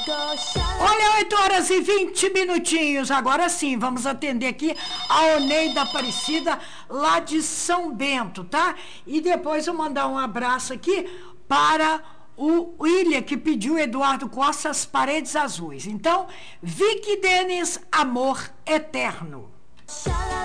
Olha, 8h20. Agora sim, vamos atender aqui a Oneida Aparecida, lá de São Bento, tá? E depois eu mandar um abraço aqui para o William, que pediu Eduardo Costa, As Paredes Azuis. Então, Vicky Denis, Amor Eterno.